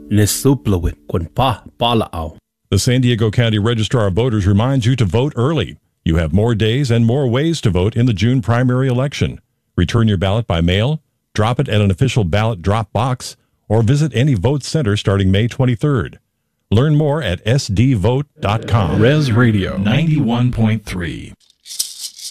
Nesuplawit kun pa palaaw. The San Diego County Registrar of Voters reminds you to vote early. You have more days and more ways to vote in the June primary election. Return your ballot by mail, drop it at an official ballot drop box, or visit any vote center starting May 23rd. Learn more at sdvote.com. Res Radio 91.3.